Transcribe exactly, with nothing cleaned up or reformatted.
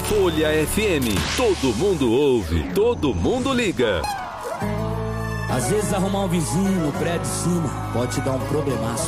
Folha F M. Todo mundo ouve, todo mundo liga. Às vezes arrumar um vizinho no prédio de cima pode te dar um problemaço.